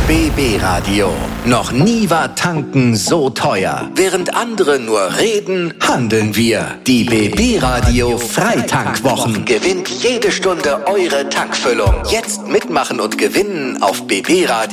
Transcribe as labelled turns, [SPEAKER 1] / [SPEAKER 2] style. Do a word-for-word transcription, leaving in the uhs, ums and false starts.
[SPEAKER 1] B B Radio. Noch nie war tanken so teuer. Während andere nur reden, handeln wir. Die B B Radio Freitankwwochen. Gewinnt jede Stunde eure Tankfüllung. Jetzt mitmachen und gewinnen auf B B Radio.